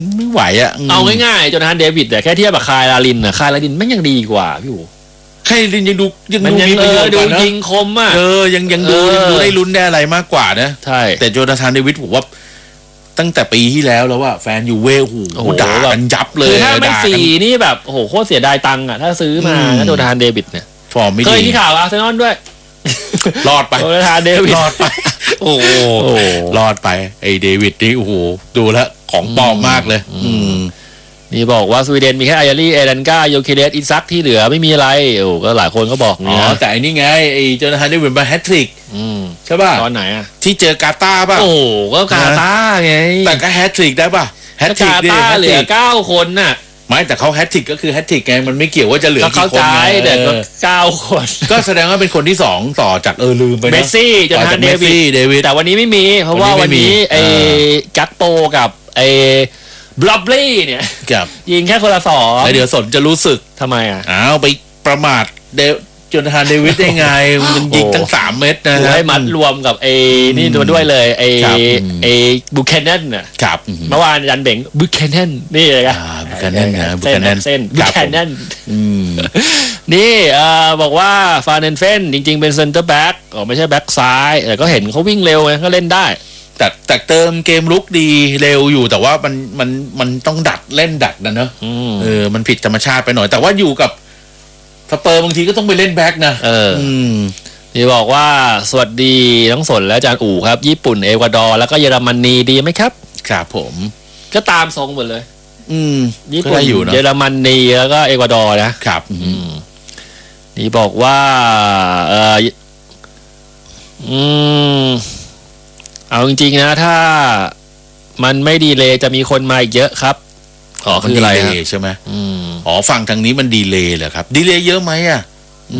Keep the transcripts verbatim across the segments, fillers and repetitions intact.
ไม่ไหวอ่ะเอาง่ายๆโจนาธานเดวิดแต่แค่เทียบกับคายลาลินนะคายลาลินไม่ยังดีกว่าพี่อู๋คายลาลินยังดูยังดูมีประโยชน์กว่านะดูยิงคมอ่ะเออยังยังดูยังดูได้ลุ้นได้อะไรมากกว่านะใช่แต่โจนาธานเดวิดผมว่าตั้งแต่ปีที่แล้วแล้วว่าแฟนยูเว่หูด่ากันยับเลยคือถ้าไม่ฟรีนี่แบบโอ้โหโคตรเสียดายตังค์อ่ะถ้าซื้อมาโจนาธานเดวิดเนี่ยฟอร์มไม่ดีเคยที่ข่าวอาร์เซนอลด้วยรอดไปโจนาธานเดวิดรอดไปโอ้โหรอดไปไอ้เดวิดนี่โอ้โหดูแล้วของปลอมมากเลยอืมนี่บอกว่าสวีเดนมีแค่ไออารี่เอรันกาโยเคเดสอิซักที่เหลือไม่มีอะไรโอ้ก็หลายคนก็บอกอ๋อแต่อันนี้ไงไอ้โจนาธานเดวิดมาแฮตทริกใช่ป่ะตอนไหนอ่ะที่เจอกาตาร์ป่ะโอ้ก็กาตาร์ไงแต่ก็แฮตทริกได้ป่ะแฮตทริกกาตาร์เหลือเก้าคนน่ะไม่แต่เขาแฮตทริกก็คือแฮตทริกไงมันไม่เกี่ยวว่าจะเหลือกี่คนไงแต่ก็เก้าคนก็แสดงว่าเป็นคนที่สองต่อจากเออลืมไปนะเมสซี่โจนาธานเดวิดแต่วันนี้ไม่มีเพราะว่าวันนี้ไอ้กัตโปกับไอ้บล็อบลี่เนี่ยยิงแค่คนละสองเดี๋ยวสนจะรู้สึกทำไมอ่ะอ้าวไปประมาทเดโจนาธานเดวิดได้ไงมันยิงตั้งสามเม็ดนะให้มัดรวมกับไอ้นี่ตัวด้วยเลยไอ้ไอ้บุคแคนเนนน่ะเมื่อวานยันเบ่งบุคแคนเนนนี่เลยครับบุคแคนเนนนะบุคแคนเนนเส้นบุคแคนเนนนี่บอกว่าฟาเนนเฟนจริงๆเป็นเซนเตอร์แบ็กอ๋อไม่ใช่แบ็กซ้ายแต่ก็เห็นเขาวิ่งเร็วไงก็เล่นได้แต่แต่เติมเกมลุกดีเร็วอยู่แต่ว่ามันมันมันต้องดัดเล่นดัดนะเนอะเออมันผิดธรรมชาติไปหน่อยแต่ว่าอยู่กับสเปอร์บางทีก็ต้องไปเล่นแบ็กนะเออที่บอกว่าสวัสดีทั้งสนและอาจารย์อู๋ครับญี่ปุ่นเอกวาดอร์แล้วก็เยอรมนีดีไหมครับครับผมก็ตามทรงหมดเลยอืมญี่ปุ่นเยอรมนีแล้วก็เอกวาดอร์นะครับอืมนี่บอกว่าเอออืมเอาจริงๆนะถ้ามันไม่ดีเลยจะมีคนมาอีกเยอะครับอ๋อคืออะไรใช่ไหมอ๋อฝั่งทางนี้มันดีเลยเหรอครับดีเลยเยอะไหมอ่ะ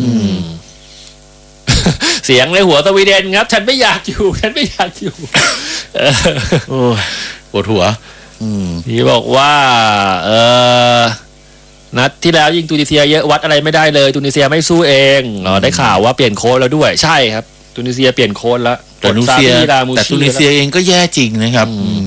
เสียงในหัวสวีเดนครับฉันไม่อยากอยู่ฉันไม่อยากอยู่โอ้ปวดหัวนี่บอกว่าเออนัดที่แล้วยิงตูนิเซียเยอะวัดอะไรไม่ได้เลยตูนิเซียไม่สู้เองอ๋อได้ข่าวว่าเปลี่ยนโค้ชแล้วด้วยใช่ครับตูนิเซียเปลี่ยนโค้ชแล้วแต่ตูนิเซียแต่ตูนิเซียเองก็แย่จริงนะครับ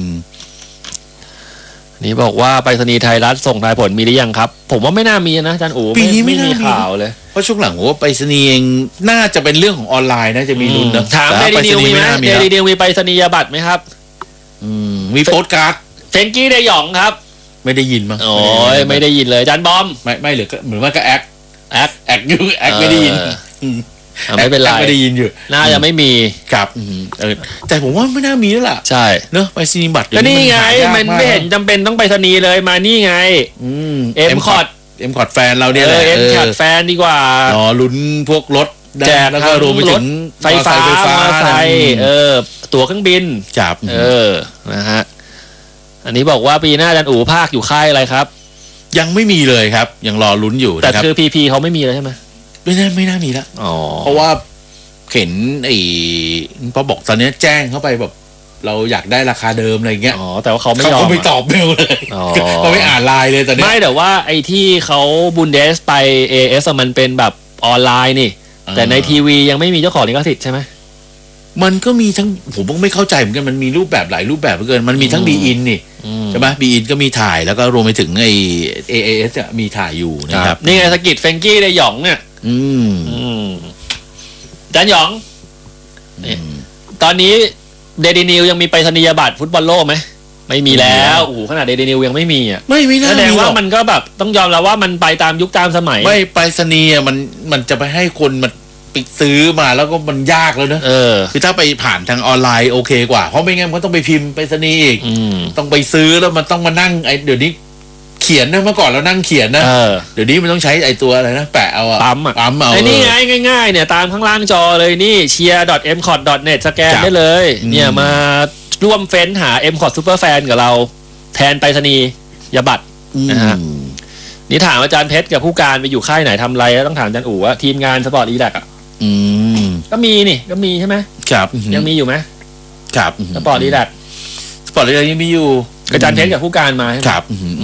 นี่บอกว่าไปรษณีย์ไทยรัฐส่งทายผลมีหรือยังครับผมว่าไม่น่ามีนะอาจารย์อู๋ปีนี้ไม่มีข่าวเลยเพราะช่วงหลังผมว่าไปรษณีย์เองน่าจะเป็นเรื่องของออนไลน์น่าจะมีลุ้นนะถามเดลินิวมีไหมเดลินิวมีไปรษณียบัตรไหมครับมีโปสการ์ดเฟนกี้เดยองครับไม่ได้ยินมั้งโอ้ยไม่ได้ยินเลยอาจารย์บอมไม่ไม่หรือเหมือนว่าก็แอคแอคแอคยูแอคไม่ได้ยินไม่เป็นไรไม่ได้ยินอยู่น่าจะไม่มีครับแต่ผมว่าไม่น่ามีแล้วล่ะใช่เนอะไปรษณีย์บัตรก็นี่ไงมันไม่เห็นจำเป็นต้องไปรษณีย์เลยมานี่ไงเอ็มคอร์ดเอ็มคอร์ดแฟนเราเนี่ยแหละเอ็มคอร์ดแฟนดีกว่าอ๋อลุ้นพวกรถแจกแล้วก็รวมไปถึงไฟฟ้ามาใส่เออตั๋วเครื่องบินจับเออนะฮะอันนี้บอกว่าปีหน้าอาจารย์อู๋ภาคอยู่ค่ายอะไรครับยังไม่มีเลยครับยังรอลุ้นอยู่แต่คือพีพีเขาไม่มีเลยใช่ไหมไม่น่าไม่น่ามีละเพราะว่าเห็นไอ้พอบอกตอนนี้แจ้งเข้าไปแบบเราอยากได้ราคาเดิมอะไรเงี้ยอ๋อแต่ว่าเขาไม่ยอมเขาไม่ตอบเมลเลยเขาไม่อ่านไลน์เลยตอนนี้ไม่แต่ว่าไอ้ที่เขาบุนเดสไป เอ เอส มันเป็นแบบออนไลน์นี่แต่ในทีวียังไม่มีเจ้าของลิขสิทธิ์ใช่ไหมมันก็มีทั้งผมก็ไม่เข้าใจเหมือนกันมันมีรูปแบบหลายรูปแบบเหลือเกินมันมีทั้งบีอินนี่ใช่ไหมบีอินก็มีถ่ายแล้วก็รวมไปถึงไอ้ เอ เอ เอส มีถ่ายอยู่นะครับนี่ไงสกิดเฟงกี้ได้หยองเนี่ยอืมจันหยองตอนนี้เดลินิวยังมีไปรษณียบัตรฟุตบอลโลกไหมไม่มีแล้วโอ้โหขนาดเดลินิวยังไม่มีอ่ะไม่มีนะแสดงว่ามันก็แบบต้องยอมแล้วว่ามันไปตามยุคตามสมัยไม่ไปรษณีย์มันมันจะไปให้คนมันไปซื้อมาแล้วก็มันยากแล้วนะเออคือถ้าไปผ่านทางออนไลน์โอเคกว่าเพราะไม่งั้นมันก็ต้องไปพิมพ์ไปรษณีย์อีกต้องไปซื้อแล้วมันต้องมานั่งไอ้เดี๋ยวนี้เขียนนะเมื่อก่อนเรานั่งเขียนนะเดี๋ยวนี้มันต้องใช้ไอ้ตัวอะไรนะแปะเอาอะปั๊มอะปั๊มเอาไอ้นี่ไงง่ายๆเนี่ยตามข้างล่างจอเลยนี่เชียร์ เอ็ม คอร์ด ดอท เน็ต สแกนได้เลยเนี่ยมาร่วมเฟ้นหา เอ็ม คอร์ด Super Fan กับเราแทนไปรษณียบัตรนะฮะนี่ถามอาจารย์เพชรกับผู้การไปอยู่ค่ายไหนทำอะไรต้องถามอาจารย์อู๋ว่าทีมงานสปอร์ตอีแลกอ่ะก็มีนี่ก็มีใช่ไหมครับยังมีอยู่ไหมครับสปอร์ตอีแลกสปอร์ตอีแลกยังมีอยู่อาจารย์เพชรกับผู้การมาครับ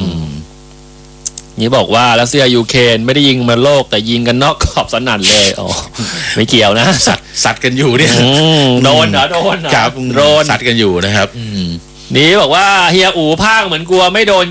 นี่บอกว่ารัสเซียยูเครนไม่ได้ยิงมาโลกแต่ยิงกันนอกขอบสนั่นเลยอ๋อไม่เกี่ยวนะสัตว์สัตว์กันอยู่เนี่ยโดนเหรอโดนเหรอครับโดนสัตว์กันอยู่นะครับนี่บอกว่าเฮียอู่ภาคเหมือนกลัวไม่โดน